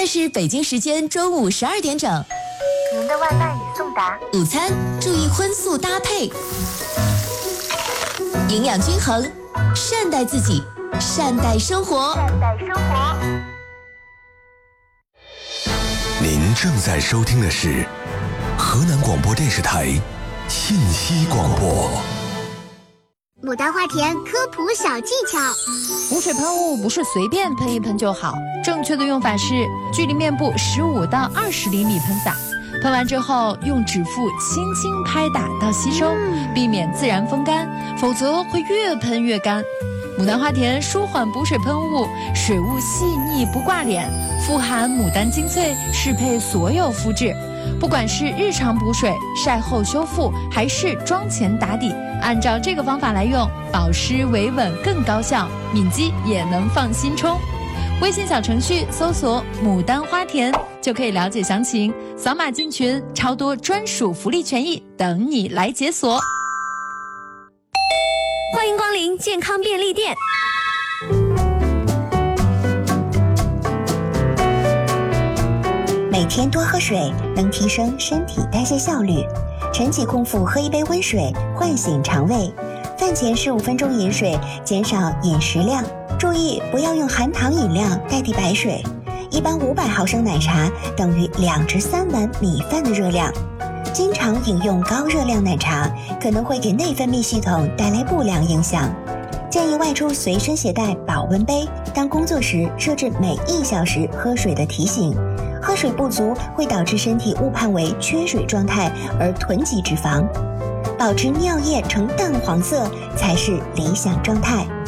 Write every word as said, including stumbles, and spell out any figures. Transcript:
在是北京时间中午十二点整。 您的外卖已送达。 午餐注意荤素搭配，营养均衡，善待自己，善待生活。 善待生活。 您正在收听的是河南广播电视台信息广播。 牡丹花田科普小技巧： 补水喷雾不是随便喷一喷就好，正确的用法是距离面部十五到二十厘米喷洒，喷完之后用指腹轻轻拍打到吸收，避免自然风干，否则会越喷越干。牡丹花田舒缓补水喷雾，水雾细腻不挂脸，富含牡丹精粹，适配所有肤质。不管是日常补水、晒后修复，还是妆前打底，按照这个方法来用，保湿维稳更高效，敏肌也能放心冲。微信小程序搜索牡丹花田就可以了解详情，扫码进群，超多专属福利权益等你来解锁。 欢迎光临健康便利店。 每天多喝水能提升身体代谢效率，晨起空腹喝一杯温水，唤醒肠胃。饭前十五分钟饮水，减少饮食量。注意不要用含糖饮料代替白水。一般五百毫升奶茶等于两至三碗米饭的热量。经常饮用高热量奶茶，可能会给内分泌系统带来不良影响。建议外出随身携带保温杯，当工作时设置每一小时喝水的提醒。喝水不足会导致身体误判为缺水状态而囤积脂肪，保持尿液呈淡黄色才是理想状态。